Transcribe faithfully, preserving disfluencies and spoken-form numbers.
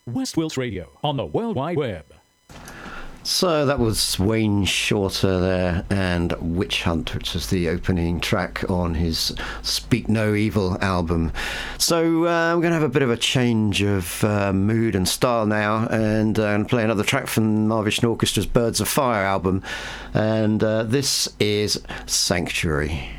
West Wilts Radio on the World Wide Web. So that was Wayne Shorter there, and Witch Hunt, which is the opening track on his Speak No Evil album. So uh, we're going to have a bit of a change of uh, mood and style now, and uh, play another track from Marvishn Orchestra's Birds of Fire album, and uh, this is Sanctuary.